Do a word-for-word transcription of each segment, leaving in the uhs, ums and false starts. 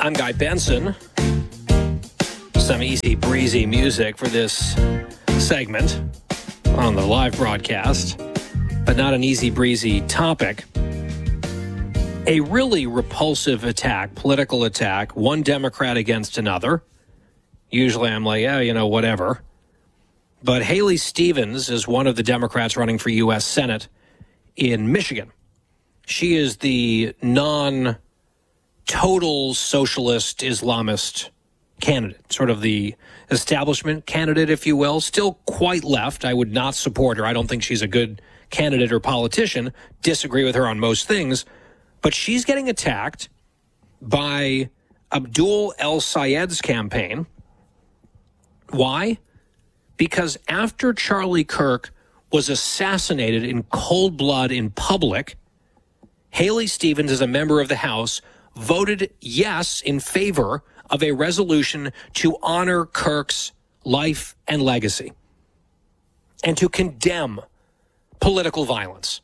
I'm Guy Benson. Some easy breezy music for this segment on the live broadcast, but not an easy breezy topic. A really repulsive attack, political attack, one Democrat against another. Usually I'm like, yeah, you know, whatever. But Haley Stevens is one of the Democrats running for U S Senate in Michigan. She is the non-total socialist Islamist candidate, sort of the establishment candidate, if you will. Still quite left. I would not support her. I don't think she's a good candidate or politician. Disagree with her on most things. But she's getting attacked by Abdul El-Sayed's campaign. Why? Because after Charlie Kirk was assassinated in cold blood in public, Haley Stevens, as a member of the House, voted yes in favor of a resolution to honor Kirk's life and legacy and to condemn political violence.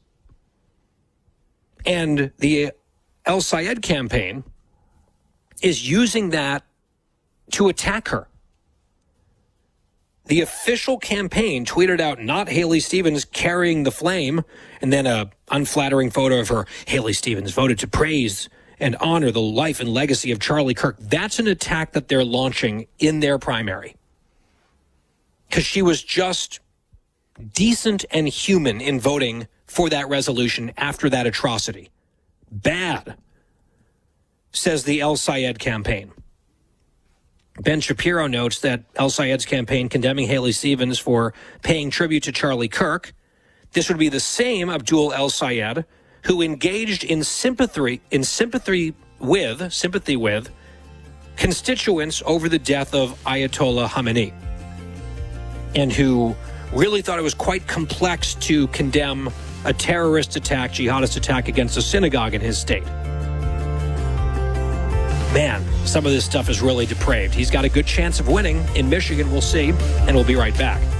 And the El-Sayed campaign is using that to attack her. The official campaign tweeted out not Haley Stevens carrying the flame, and then a unflattering photo of her. Haley Stevens voted to praise and honor the life and legacy of Charlie Kirk. That's an attack that they're launching in their primary. Because she was just decent and human in voting for that resolution after that atrocity. Bad, says the El-Sayed campaign. Ben Shapiro notes that El-Sayed's campaign condemning Haley Stevens for paying tribute to Charlie Kirk. This would be the same Abdul El-Sayed who engaged in sympathy in sympathy with sympathy with constituents over the death of Ayatollah Khamenei, and who really thought it was quite complex to condemn a terrorist attack, jihadist attack against a synagogue in his state. Man, some of this stuff is really depraved. He's got a good chance of winning in Michigan. We'll see, and we'll be right back.